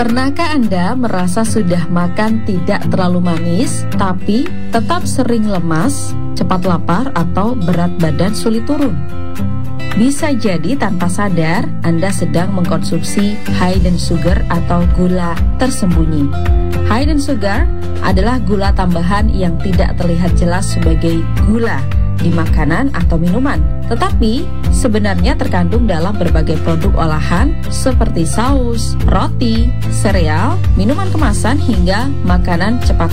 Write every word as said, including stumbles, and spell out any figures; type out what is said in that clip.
Pernahkah Anda merasa sudah makan tidak terlalu manis, tapi tetap sering lemas, cepat lapar, atau berat badan sulit turun? Bisa jadi tanpa sadar Anda sedang mengkonsumsi hidden sugar atau gula tersembunyi. Hidden sugar adalah gula tambahan yang tidak terlihat jelas sebagai gula di makanan atau minuman, tetapi sebenarnya terkandung dalam berbagai produk olahan seperti saus, roti, sereal, minuman kemasan, hingga makanan cepat